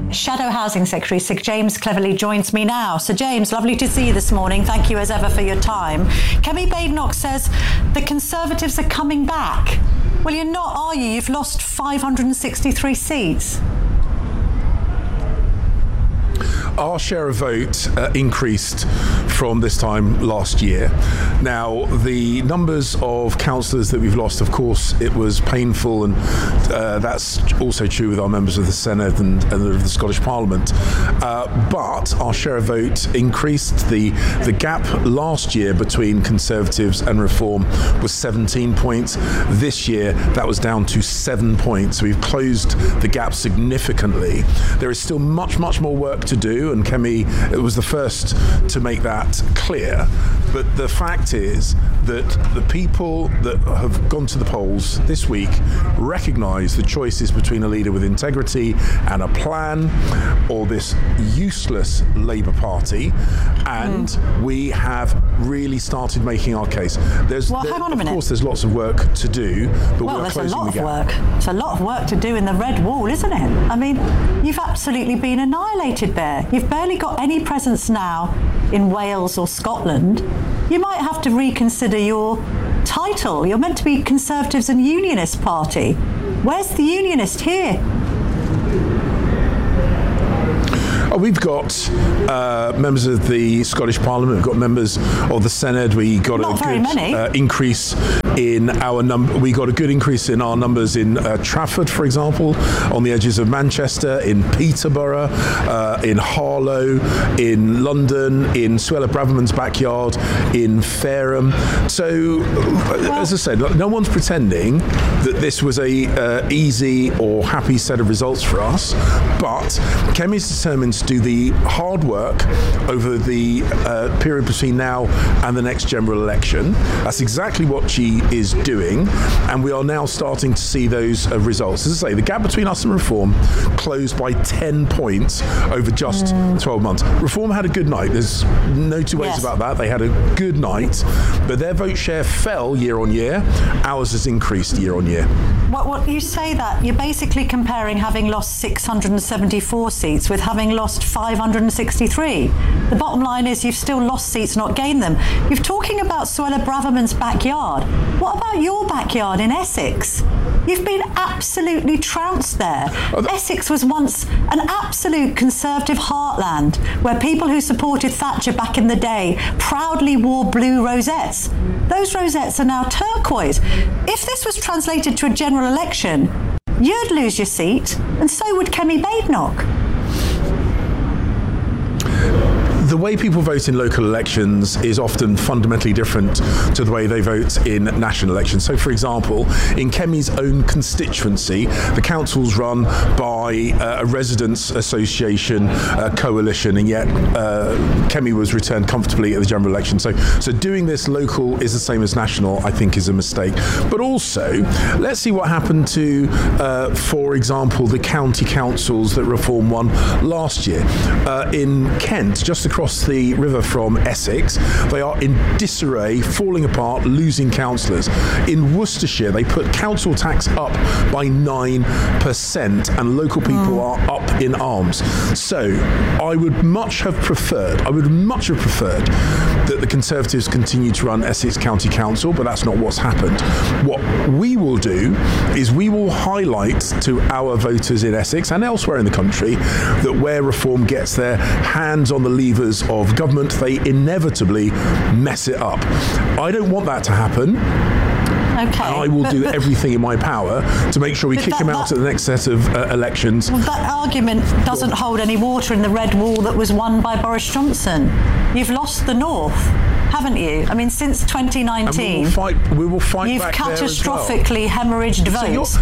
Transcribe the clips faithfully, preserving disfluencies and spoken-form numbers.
Shadow Housing Secretary Sir James Cleverly joins me now. Sir James, lovely to see you this morning. Thank you as ever for your time. Kemi Badenoch says the Conservatives are coming back. Well, you're not, are you? You've lost five hundred sixty-three seats. Our share of vote uh, increased from this time last year. Now, the numbers of councillors that we've lost, of course, it was painful, and uh, that's also true with our members of the Senedd and, and of the Scottish Parliament. Uh, but our share of vote increased. The, the gap last year between Conservatives and Reform was seventeen points. This year, that was down to seven points. So we've closed the gap significantly. There is still much, much more work to do, and Kemi it was the first to make that clear. But the fact is that the people that have gone to the polls this week recognise the choices between a leader with integrity and a plan, or this useless Labour Party, and mm. we have really started making our case. There's, well, there, hang on a of minute. course, there's lots of work to do, but well, we're there's closing a lot the of gap. work. It's a lot of work to do in the red wall, isn't it? I mean, you've absolutely been annihilated there. You've barely got any presence now in Wales or Scotland. You might have to reconsider your title. You're meant to be Conservatives and Unionist Party. Where's the Unionist here? Oh, we've got uh, members of the Scottish Parliament, we've got members of the Senedd. We got Not a very good many. Uh, increase in our number. We got a good increase in our numbers in uh, Trafford, for example, on the edges of Manchester, in Peterborough, uh, in Harlow, in London, in Suella Braverman's backyard, in Fareham. So, well, as I said, no one's pretending that this was a uh, easy or happy set of results for us, but Kemi's determined to do the hard work over the uh, period between now and the next general election. That's exactly what she is doing, and we are now starting to see those uh, results. As I say, the gap between us and Reform closed by ten points over just mm. twelve months. Reform had a good night. There's no two ways yes. about that. They had a good night, but their vote share fell year on year. Ours has increased year on year. What, what you say that you're basically comparing having lost six hundred seventy-four seats with having lost five hundred sixty-three. The bottom line is you've still lost seats, not gained them. You're talking about Suella Braverman's backyard. What about your backyard in Essex? You've been absolutely trounced there. Oh, th- Essex was once an absolute Conservative heartland where people who supported Thatcher back in the day proudly wore blue rosettes. Those rosettes are now turquoise. If this was translated to a general election, you'd lose your seat, and so would Kemi Badenoch. The way people vote in local elections is often fundamentally different to the way they vote in national elections. So, for example, in Kemi's own constituency, the council's run by uh, a residents' association uh, coalition, and yet uh, Kemi was returned comfortably at the general election. So, so doing this local is the same as national, I think, is a mistake. But also, let's see what happened to, uh, for example, the county councils that Reform won last year. Uh, in Kent, just across across the river from Essex, they are in disarray, falling apart, losing councillors. In Worcestershire, they put council tax up by nine percent, and local people are up in arms. So I would much have preferred, I would much have preferred that the Conservatives continue to run Essex County Council, but that's not what's happened. What we will do is we will highlight to our voters in Essex and elsewhere in the country that where Reform gets their hands on the levers of government, they inevitably mess it up. I don't want that to happen. Okay. And I will but, do but, everything in my power to make sure we kick that, him out that, at the next set of uh, elections. Well, that argument doesn't hold any water in the red wall that was won by Boris Johnson. You've lost the North, haven't you? I mean, since twenty nineteen, and we will fight, we will fight you've back catastrophically there as well. hemorrhaged So votes.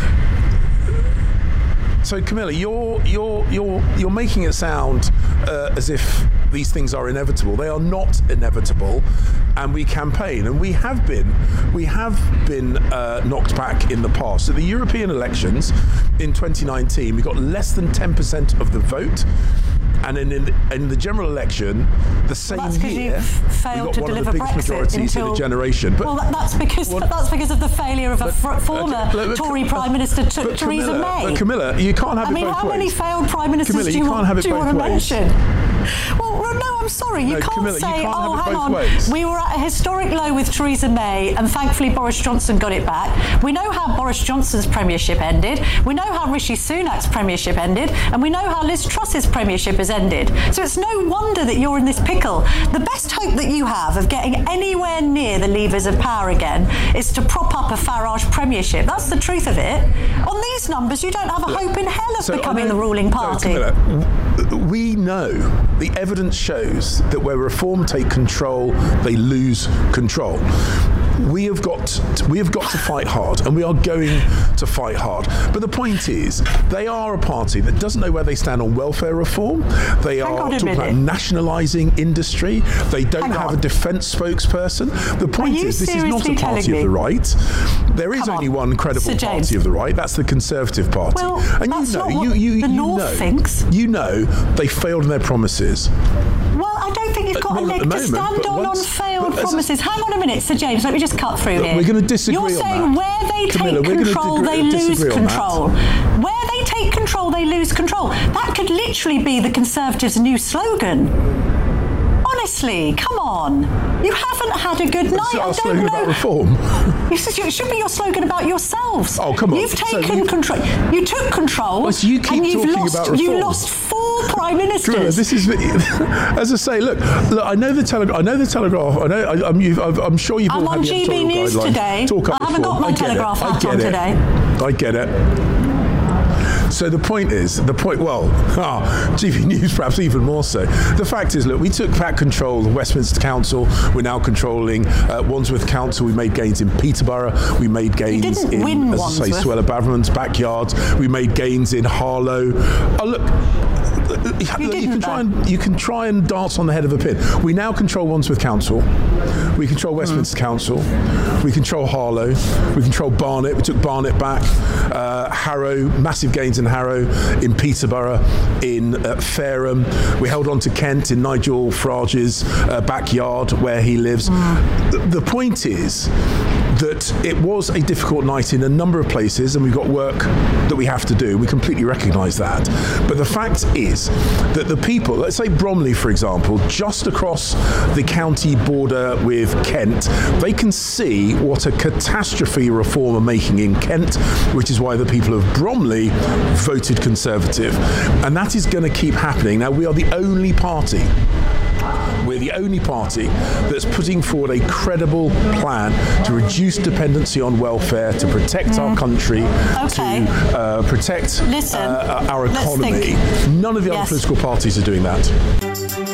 So Camilla, you're you're you're you're making it sound uh, as if these things are inevitable. They are not inevitable, and we campaign, and we have been we have been uh, knocked back in the past. At the European elections in twenty nineteen, we got less than ten percent of the vote, And then in, in the general election, the same Well, that's 'cause year, you've failed we got to one deliver of the biggest Brexit majorities until- in a generation. But Well, that, that's because Well, that's because of the failure of a fr- former okay, look, Tory but- Prime Minister, t- but Theresa Camilla, May. But Camilla, you can't have I it mean, both how ways. many failed Prime Ministers Camilla, do you you, can't want, have it do you both want to ways. mention? Well, well, no, I'm sorry. You No, can't Camilla, you say, can't have oh, it hang both on, ways. we were at a historic low with Theresa May, and thankfully Boris Johnson got it back. We know how Boris Johnson's premiership ended. We know how Rishi Sunak's premiership ended, and we know how Liz Truss's premiership has ended. So it's no wonder that you're in this pickle. The best hope that you have of getting anywhere near the levers of power again is to prop up a Farage premiership. That's the truth of it. On these numbers, you don't have a hope in hell of So I becoming know- the ruling no, party. Camilla, we know the evidence shows that where reform take control, they lose control. We have got to, we have got to fight hard, and we are going to fight hard. But the point is, they are a party that doesn't know where they stand on welfare reform. They Hang are on a talking about minute. nationalising industry. They don't Hang have on. a defence spokesperson. The point you is, this is not a seriously party telling of the me- right. There is Come on, only one credible Sir James. party of the right. That's the Conservative Party. Well, and that's you know, not what you, you, the you North know, thinks. You know, they failed in their promises. Well, I don't think you've got Uh, a well, leg at the to moment, stand but on once- on failed but as a- promises. Hang on a minute, Sir James, let me just cut through Look, here. we're gonna disagree You're on saying that. where they Camilla, take we're gonna control, digre- they lose disagree on that. control. Where they take control, they lose control. That could literally be the Conservatives' new slogan. Honestly, come on. You haven't had a good night. It's I our don't slogan know. about reform. It should be your slogan about yourselves. Oh, come on. You've So taken you- control. You took control, Well, so you keep and you've talking lost. about You reform. lost four prime ministers. Camilla, this is, as I say, look, look. I know the Telegraph. I know the Telegraph. I know. I, I'm, you've, I've, I'm sure you've I'm all had on the G B editorial News guidelines. today. Talk up I haven't reform. got my I get Telegraph it. I hat get on it. today. I get it. So the point is, the point, well, ah, G B News perhaps even more so. The fact is, look, we took back control of Westminster Council. We're now controlling uh, Wandsworth Council. We made gains in Peterborough. We made gains didn't in, win as I say, Wandsworth. Suella Braverman's backyard. We made gains in Harlow. Oh, look. You, didn't, can try though. and you can try and dance on the head of a pin. We now control Wandsworth Council. We control Westminster Mm. Council. We control Harlow. We control Barnet. We took Barnet back. Uh, Harrow, massive gains in Harrow, in Peterborough, in uh, Fareham. We held on to Kent in Nigel Farage's uh, backyard where he lives. Mm. The, the point is that it was a difficult night in a number of places, and we've got work that we have to do. We completely recognise that. But the fact is that the people, let's say Bromley, for example, just across the county border with Kent, they can see what a catastrophe reform are making in Kent, which is why the people of Bromley voted Conservative. And that is going to keep happening. Now, we are the only party We're the only party that's putting forward a credible plan to reduce dependency on welfare, to protect our country, Okay. to uh, protect Listen, uh, our let's economy. think. None of the Yes. other political parties are doing that.